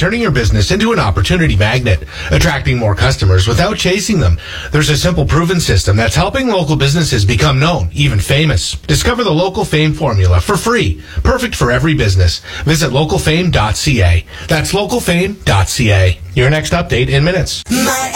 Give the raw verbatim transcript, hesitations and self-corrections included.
turning your business into an opportunity magnet, attracting more customers without chasing them. There's a simple, proven system that's helping local businesses become known, even famous. Discover the Local Fame formula for free, perfect for every business. Visit local fame dot c a. That's local fame dot c a. Your next update in minutes. My